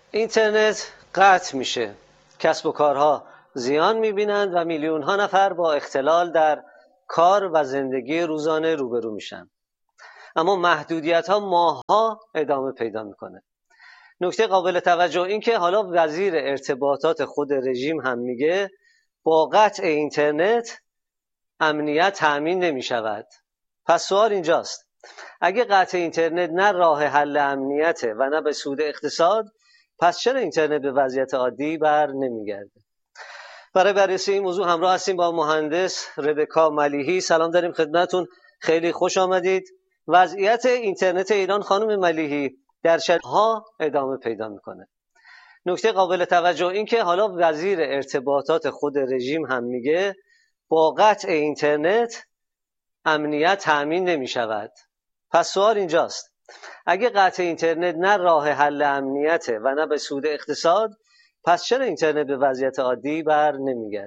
اینترنت قطع میشه، کسب و کارها زیان میبینند و میلیون ها نفر با اختلال در کار و زندگی روزانه روبرو میشن. اما محدودیت ها ماهها ادامه پیدا میکنه. نکته قابل توجه این که حالا وزیر ارتباطات خود رژیم هم میگه با قطع اینترنت امنیت تأمین نمیشود. پس سوال اینجاست، اگه قطع اینترنت نه راه حل امنیته و نه به سود اقتصاد، پس چرا اینترنت به وضعیت عادی بر نمیگرده؟ برای بررسی این موضوع همراه هستیم با مهندس ربکا ملیحی. سلام داریم خدمتتون، خیلی خوش آمدید. وضعیت اینترنت ایران خانم ملیحی در شرح‌ها ادامه پیدا میکنه. نکته قابل توجه این که حالا وزیر ارتباطات خود رژیم هم میگه با قطع اینترنت امنیت تأمین نمیشود. پس سوال اینجاست، اگه قطع اینترنت نه راه حل امنیته و نه به سود اقتصاد، پس چرا اینترنت به وضعیت عادی بر نمیگرده؟